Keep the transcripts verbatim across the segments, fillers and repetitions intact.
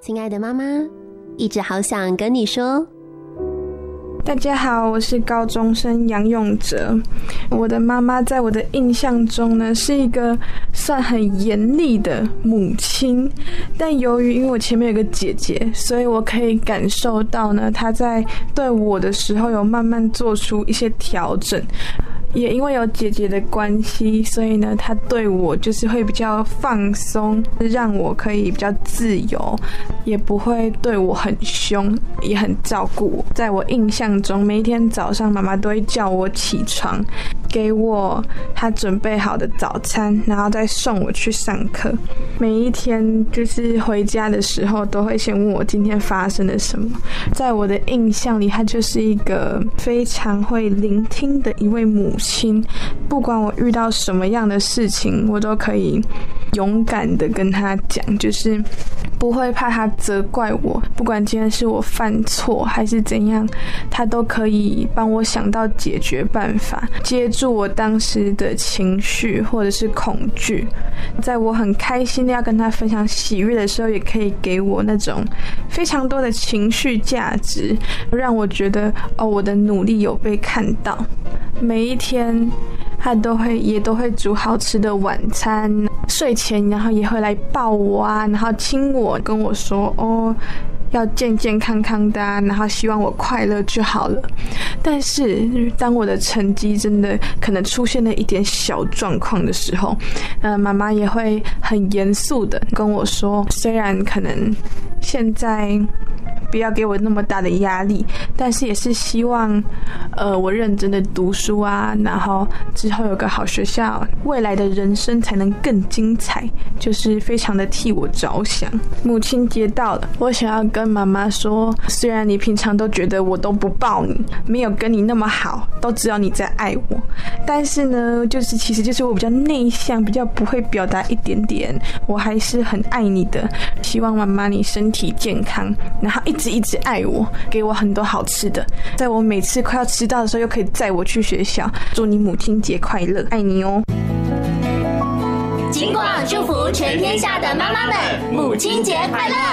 亲爱的妈妈，一直好想跟你说。 大家好，我是高中生杨永哲。我的妈妈在我的印象中呢，是一个算很严厉的母亲，但由于因为我前面有个姐姐，所以我可以感受到呢，她在对我的时候有慢慢做出一些调整。也因为有姐姐的关系，所以呢，她对我就是会比较放松，让我可以比较自由，也不会对我很凶，也很照顾我。在我印象中，每一天早上妈妈都会叫我起床，给我她准备好的早餐，然后再送我去上课。每一天就是回家的时候，都会先问我今天发生了什么。在我的印象里，她就是一个非常会聆听的一位母亲。不管我遇到什么样的事情，我都可以勇敢的跟她讲，就是不会怕她责怪我。不管今天是我犯错还是怎样，她都可以帮我想到解决办法，接住我当时的情绪或者是恐惧。在我很开心的要跟她分享喜悦的时候，也可以给我那种非常多的情绪价值，让我觉得哦，我的努力有被看到。每一天他都会也都会煮好吃的晚餐，睡前然后也会来抱我啊，然后亲我，跟我说哦要健健康康的啊，然后希望我快乐就好了。但是当我的成绩真的可能出现了一点小状况的时候，呃，妈妈也会很严肃的跟我说，虽然可能现在不要给我那么大的压力，但是也是希望呃我认真的读书啊，然后之后有个好学校，未来的人生才能更精彩，就是非常的替我着想。母亲节到了，我想要跟妈妈说，虽然你平常都觉得我都不抱你，没有跟你那么好，都知道你在爱我，但是呢就是其实就是我比较内向，比较不会表达一点点，我还是很爱你的。希望妈妈你身体健康，然后一直一直爱我，给我很多好吃的，在我每次快要迟到的时候又可以载我去学校。祝你母亲节快乐，爱你哦。 金广祝福全天下的妈妈们，母亲节快乐。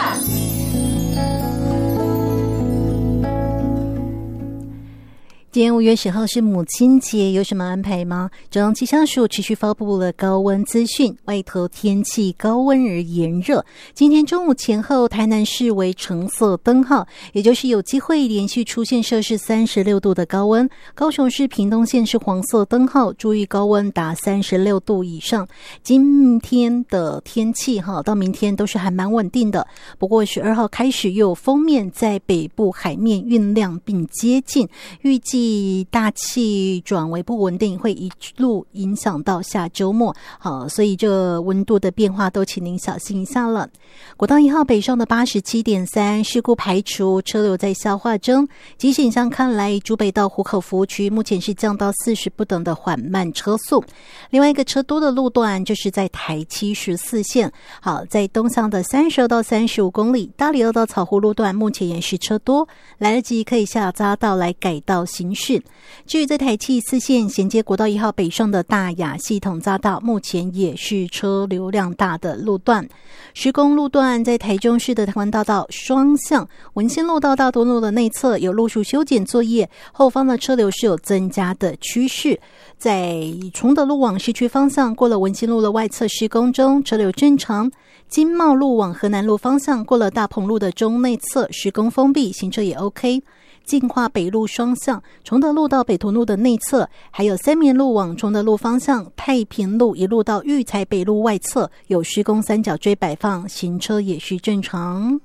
今天五月十号是母亲节，有什么安排吗？中央气象署持续发布了高温资讯，外头天气高温而炎热。今天中午前后，台南市为橙色灯号，也就是有机会连续出现摄氏三十六度的高温。高雄市屏东县是黄色灯号，注意高温达三十六度以上。今天的天气哈，到明天都是还蛮稳定的。不过十二号开始又有锋面在北部海面酝酿并接近，预计大气转为不稳定，会一路影响到下周末。好，所以这温度的变化都请您小心一下了。国道一号北上的 八十七点三 事故排除，车流在消化中。急险上看来，竹北到湖口服务区目前是降到四十不等的缓慢车速。另外一个车多的路段就是在台七十四线，好，在东向的三十二到三十五公里，大里二到草湖路段目前也是车多，来得及可以下匝道来改道行驶。至于在台七四线衔接国道一号北上的大雅系统匝道，目前也是车流量大的路段。施工路段在台中市的台湾大道双向文心路到大墩路的内侧有陆续修剪作业，后方的车流是有增加的趋势。在崇德路往市区方向过了文心路的外侧施工中，车流正常。金茂路往河南路方向过了大鹏路的中内侧施工封闭，行车也 OK。进化北路双向崇德路到北屯路的内侧，还有三民路往崇德路方向太平路一路到育才北路外侧有施工三角锥摆放，行车也是正常。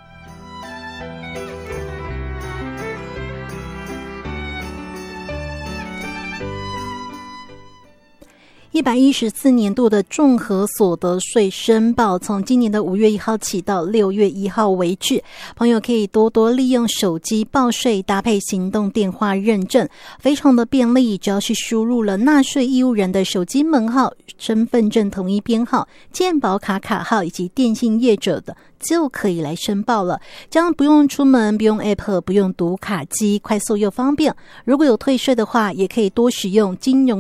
一百一十四年度的综合所得税申报，从今年的五月一号起到六月一号为止，朋友可以多多利用手机报税，搭配行动电话认证，非常的便利。只要是输入了纳税义务人的手机门号、身份证统一编号、健保卡卡号以及电信业者的，就可以来申报了。这样不用出门，不用 App， 不用读卡机，快速又方便。如果有退税的话，也可以多使用金融